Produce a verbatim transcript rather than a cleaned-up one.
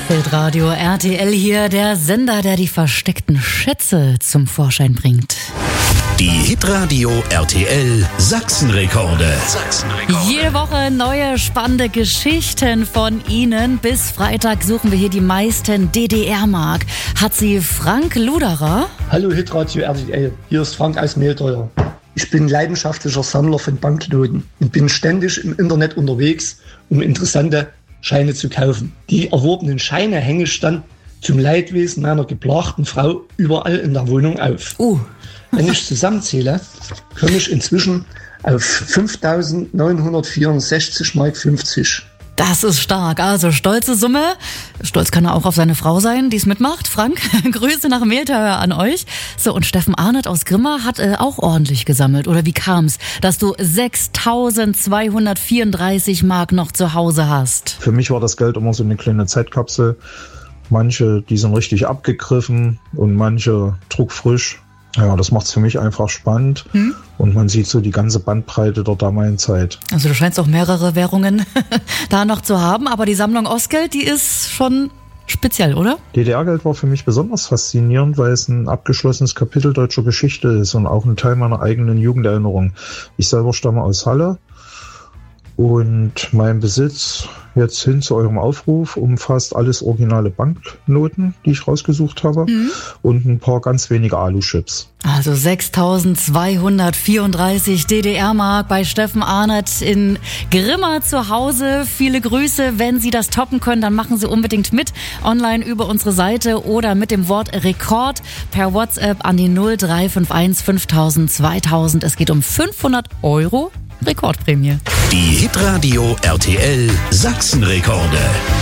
Hitradio R T L hier, der Sender, der die versteckten Schätze zum Vorschein bringt. Die Hitradio R T L Sachsenrekorde. Sachsenrekorde. Jede Woche neue spannende Geschichten von Ihnen. Bis Freitag suchen wir hier die meisten D D R-Mark. Hat sie Frank Luderer? Hallo Hitradio R T L, hier ist Frank aus Mehlteuer. Ich bin leidenschaftlicher Sammler von Banknoten und bin ständig im Internet unterwegs, um interessante Scheine zu kaufen. Die erworbenen Scheine hänge ich dann zum Leidwesen meiner geplagten Frau überall in der Wohnung auf. Uh. Wenn ich zusammenzähle, komme ich inzwischen auf fünftausendneunhundertvierundsechzig Mark fünfzig. Das ist stark. Also stolze Summe. Stolz kann er auch auf seine Frau sein, die es mitmacht. Frank, Grüße nach Mehlteuer an euch. So, und Steffen Arnett aus Grimma hat äh, auch ordentlich gesammelt. Oder wie kam's, dass du sechstausendzweihundertvierunddreißig Mark noch zu Hause hast? Für mich war das Geld immer so eine kleine Zeitkapsel. Manche, die sind richtig abgegriffen und manche druckfrisch. Ja, das macht's für mich einfach spannend. Hm? Und man sieht so die ganze Bandbreite der damaligen Zeit. Also du scheinst auch mehrere Währungen da noch zu haben, aber die Sammlung Ostgeld, die ist schon speziell, oder? D D R-Geld war für mich besonders faszinierend, weil es ein abgeschlossenes Kapitel deutscher Geschichte ist und auch ein Teil meiner eigenen Jugenderinnerung. Ich selber stamme aus Halle. Und mein Besitz, jetzt hin zu eurem Aufruf, umfasst alles originale Banknoten, die ich rausgesucht habe, mhm. und ein paar ganz wenige Alu-Chips. Also sechstausendzweihundertvierunddreißig D D R-Mark bei Steffen Arnett in Grimma zu Hause. Viele Grüße. Wenn Sie das toppen können, dann machen Sie unbedingt mit. Online über unsere Seite oder mit dem Wort Rekord per WhatsApp an die null drei fünf eins fünftausend zweitausend. Es geht um fünfhundert Euro Rekordprämie. Die Hitradio R T L Sachsenrekorde.